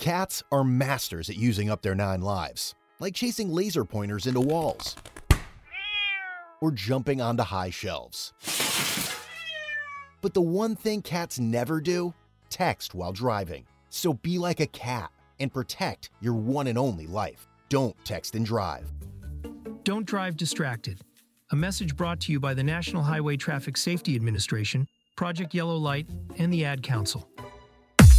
Cats are masters at using up their 9 lives, like chasing laser pointers into walls or jumping onto high shelves. But the one thing cats never do? Text while driving. So be like a cat and protect your one and only life. Don't text and drive. Don't drive distracted. A message brought to you by the National Highway Traffic Safety Administration, Project Yellow Light, and the Ad Council.